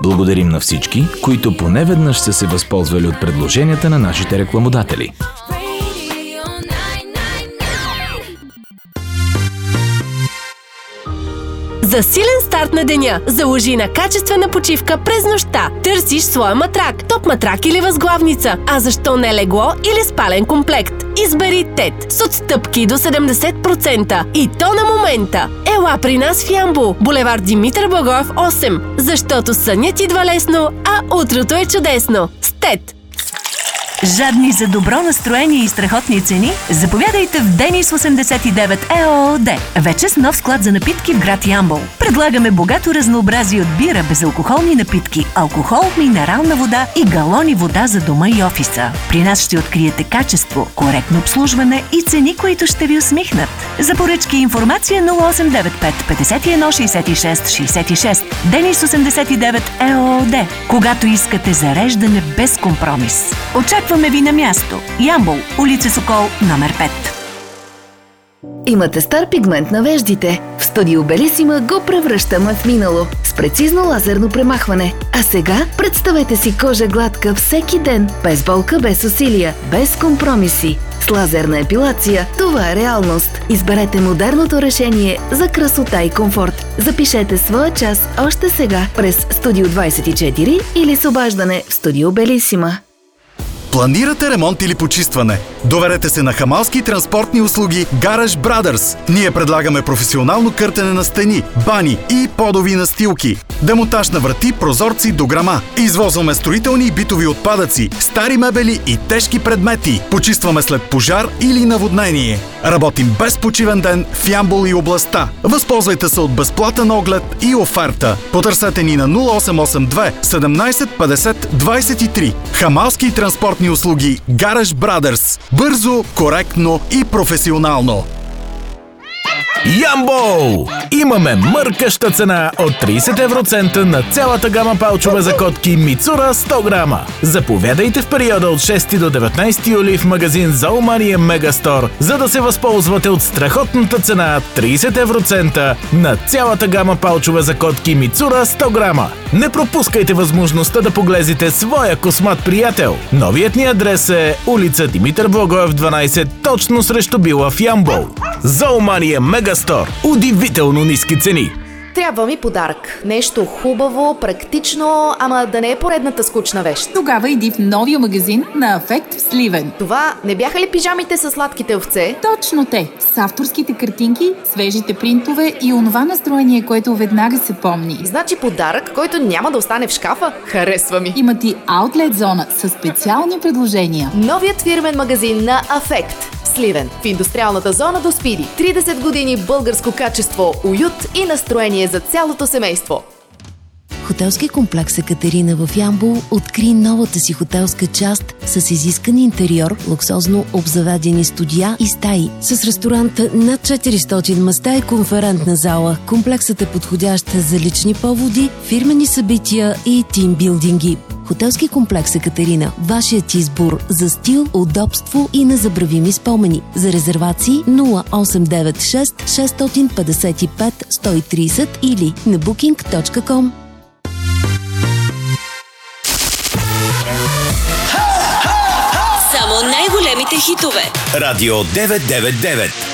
Благодарим на всички, които поне веднъж са се възползвали от предложенията на нашите рекламодатели. За силен старт на деня, заложи на качествена почивка през нощта. Търсиш своя матрак, топ матрак или възглавница. А защо не легло или спален комплект? Избери ТЕТ с отстъпки до 70%. И то на момента. Ела при нас в Ямбол, булевард Димитър Благоев 8. Защото сънят идва лесно, а утрото е чудесно. С ТЕТ. Жадни за добро настроение и страхотни цени? Заповядайте в Денис 89 ЕООД. Вече с нов склад за напитки в град Ямбол. Предлагаме богато разнообразие от бира, безалкохолни напитки, алкохол, минерална вода и галони вода за дома и офиса. При нас ще откриете качество, коректно обслужване и цени, които ще ви усмихнат. За поръчки и информация 0895 51 66 66. Денис 89 ЕООД. Когато искате зареждане без компромис. Очакваме ви на място. Ямбол, улица Сокол, номер 5. Имате стар пигмент на веждите? В Студио Белисима го превръщаме в минало с прецизно лазерно премахване. А сега представете си кожа гладка всеки ден, без болка, без усилия, без компромиси. С лазерна епилация това е реалност. Изберете модерното решение за красота и комфорт. Запишете своя час още сега през Студио 24 или с обаждане в Студио Белисима. Планирате ремонт или почистване? Доверете се на хамалски транспортни услуги Garage Brothers. Ние предлагаме професионално къртене на стени, бани и подови настилки. Демонтаж на врати, прозорци, дограма. Извозваме строителни и битови отпадъци, стари мебели и тежки предмети. Почистваме след пожар или наводнение. Работим без почивен ден в Ямбол и областта. Възползвайте се от безплатен оглед и оферта. Потърсете ни на 0882 17 50 23. Хамалски транспортни услуги Garage Brothers. Бързо, коректно и професионално. Ямбол! Имаме мъркаща цена от 30 евроцента на цялата гама палчове за котки Мицура 100 грама. Заповядайте в периода от 6 до 19 юли в магазин Зоомания Мегастор, за да се възползвате от страхотната цена 30 евроцента на цялата гама палчове за котки Мицура 100 грама. Не пропускайте възможността да поглезите своя космат приятел. Новият ни адрес е улица Димитър Благоев 12, точно срещу Била в Ямбол. Зоомания Мегастор. Удивително ниски цени. Трябва ми подарък. Нещо хубаво, практично, ама да не е поредната скучна вещ. Тогава иди в новия магазин на Афект в Сливен. Това не бяха ли пижамите с сладките овце? Точно те. С авторските картинки, свежите принтове и онова настроение, което веднага се помни. Значи подарък, който няма да остане в шкафа? Харесва ми. Има ти аутлет зона с специални предложения. Новият фирмен магазин на Афект. Сливен, в индустриалната зона до Спиди. 30 години българско качество, уют и настроение за цялото семейство. Хотелски комплекс Екатерина в Ямбол откри новата си хотелска част с изискан интериор, луксозно обзаведени студия и стаи. С ресторант над 400 места и конферентна зала. Комплексът е подходящ за лични поводи, фирмени събития и тимбилдинги. Хотелски комплекс Екатерина. Вашият избор за стил, удобство и незабравими спомени. За резервации 0896 655 130 или на booking.com. Само най-големите хитове. Радио 999.